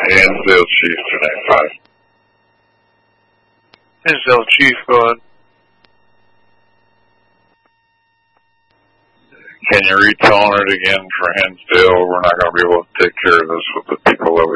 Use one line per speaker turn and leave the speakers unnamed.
Hinsdale Chief 295.
Hinsdale Chief, go ahead.
Can you retone it again for Hinsdale? We're not going to be able to take care of this with the people over